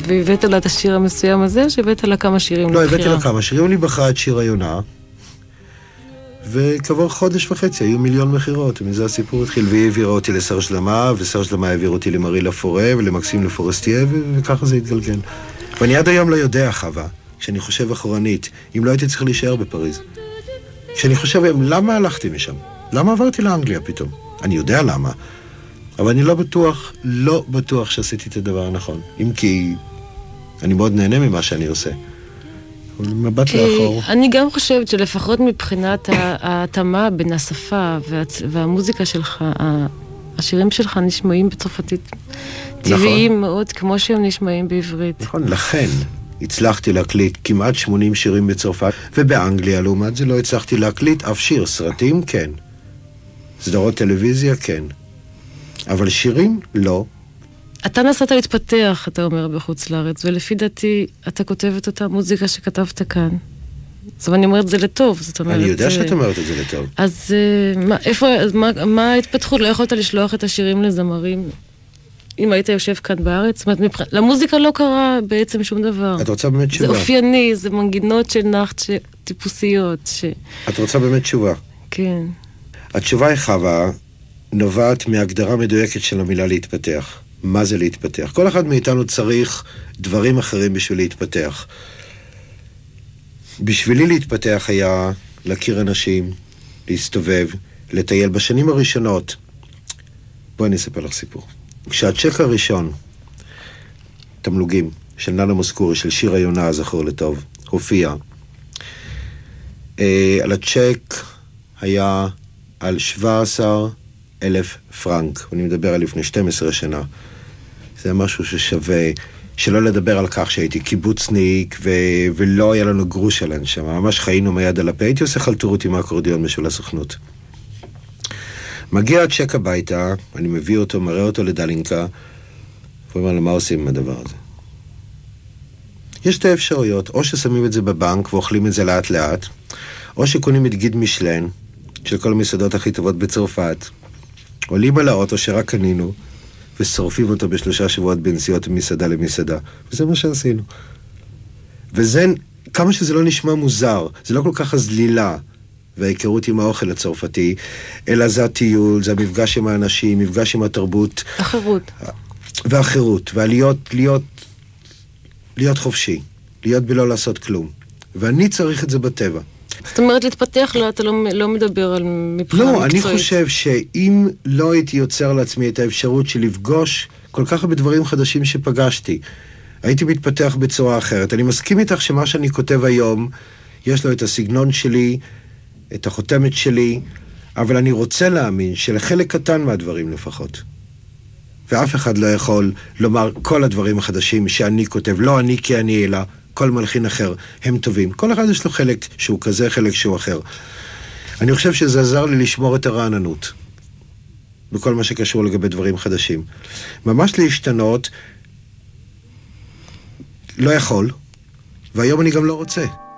והבאת לה את השיר המסוים הזה, או שהבאת לה כמה שירים לא, לבחירה? הבאתי לה כמה שירים, אני בחרה את שיר היונה, וכעבור חודש וחצי היו 1,000,000 מחירות, ומזה הסיפור התחיל, והיא העבירה אותי לסרז' למה, וסרז' למה העביר אותי למרי לפורה, ולמקסים לפורסטיה, וככה זה התגלגל. ואני עד היום לא יודע, חווה, כשאני חושב אחורנית, אם לא הייתי צריך להישאר בפריז. כשאני חושב, למה הלכתי משם? למה עברתי לאנגליה פתאום? אני יודע למה, אבל אני לא בטוח שעשיתי את הדבר הנכון. אם כי אני מאוד נהנה ממה שאני עושה. מבט לאחור. אני גם חושבת שלפחות מבחינת ההתאמה בין השפה והמוזיקה שלך, השירים שלך נשמעים בצרפתית טבעיים מאוד, כמו שהם נשמעים בעברית. נכון, לכן הצלחתי להקליט כמעט 80 שירים בצרפת, ובאנגליה לעומת זה לא הצלחתי להקליט אף שיר. סרטים, כן. סדרות טלוויזיה, כן. אבל שירים, לא. אתה נסעת להתפתח, אתה אומר, בחוץ לארץ, ולפי דעתי, אתה כותב את אותה מוזיקה שכתבת כאן. זאת אומרת, אני אומרת את זה לטוב, זאת אומרת... אני יודע שאת אומרת את זה לטוב. אז מה ההתפתחות? לא יכולת לשלוח את השירים לזמרים, אם היית יושב כאן בארץ? זאת אומרת, למוזיקה לא קרה בעצם שום דבר. את רוצה באמת תשובה? זה אופייני, זה מנגינות של נחת טיפוסיות. את רוצה באמת תשובה? כן. התשובה היא, חווה, נובעת מהגדרה מדויקת של המילה להתפתח. מה זה להתפתח? כל אחד מאיתנו צריך דברים אחרים בשביל להתפתח. בשבילי להתפתח היה להכיר אנשים, להסתובב, לטייל. בשנים הראשונות, בואי אני אספר לך סיפור. כשהצ'ק הראשון, תמלוגים, של ננה מוסקורי, של שיר היונה, זכור לטוב, הופיע, על הצ'ק היה על 17,000 פרנק, ואני מדבר על לפני 12 שנה. זה משהו ששווה, שלא לדבר על כך שהייתי קיבוצניק, ולא היה לנו גרוש עליהם שם, ממש חיינו מיד על הפה, הייתי עושה חלטורות עם האקורדיון בשביל הסוכנות. מגיע הצ'ק הביתה, אני מביא אותו, מראה אותו לדלינקה, ואומר לו, מה עושים עם הדבר הזה? יש שתי אפשרויות, או ששמים את זה בבנק ואוכלים את זה לאט לאט, או שקונים את גיד משלן, של כל המסעדות הכי טובות בצרפת, עולים על האוטו שרק קנינו, ושורפים אותו ב3 שבועות בנסיעות ממסעדה למסעדה. וזה מה שעשינו. וזה, כמה שזה לא נשמע מוזר, זה לא כל כך הזלילה, וההיכרות עם האוכל הצרפתי, אלא זה הטיול, זה המפגש עם האנשים, מפגש עם התרבות. החירות. והחירות, להיות חופשי, להיות בלא לעשות כלום. ואני צריך את זה בטבע. זאת אומרת, להתפתח, אתה לא מדבר על מבחינה מקצועית. לא, אני חושב שאם לא הייתי יוצר לעצמי את האפשרות של לפגוש כל כך הרבה דברים חדשים שפגשתי, הייתי מתפתח בצורה אחרת. אני מסכים איתך שמה שאני כותב היום, יש לו את הסגנון שלי, את החותמת שלי, אבל אני רוצה להאמין שלחלק קטן מהדברים לפחות. ואף אחד לא יכול לומר כל הדברים החדשים שאני כותב, לא אני כי אני אלא, כל מלחין אחר, הם טובים. כל אחד יש לו חלק שהוא כזה, חלק שהוא אחר. אני חושב שזה עזר לי לשמור את הרעננות, בכל מה שקשור לגבי דברים חדשים. ממש להשתנות, לא יכול, והיום אני גם לא רוצה.